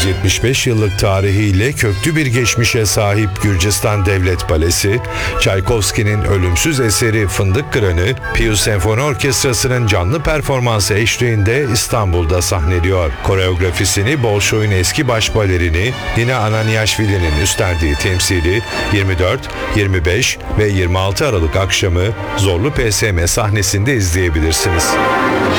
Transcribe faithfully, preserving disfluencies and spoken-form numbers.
yüz yetmiş beş yıllık tarihiyle köklü bir geçmişe sahip Gürcistan Devlet Balesi, Çaykovski'nin ölümsüz eseri Fındık Kıranı, Pius Senfoni Orkestrası'nın canlı performansı eşliğinde İstanbul'da sahneliyor. Koreografisini Bolşoy'un eski baş balerini Nina Ananiashvili'nin üstlendiği temsili yirmi dört, yirmi beş ve yirmi altı Aralık akşamı Zorlu P S M sahnesinde izleyebilirsiniz.